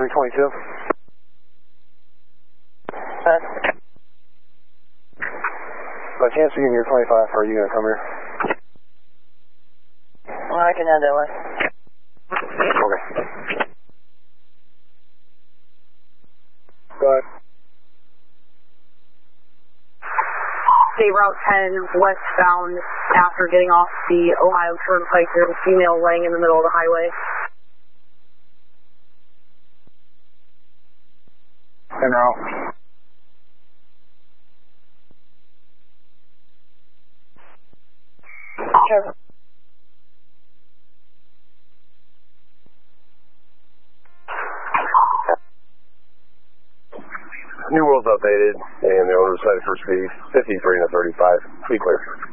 322. By chance you getting your 25, are you going to come here? Well, I can head that way. Okay. Go ahead. State Route 10 westbound after getting off the Ohio Turnpike. There's a female laying in the middle of the highway. And now. Sure. New World's updated, and the owner decided for speed 53 and a 35. Be clear.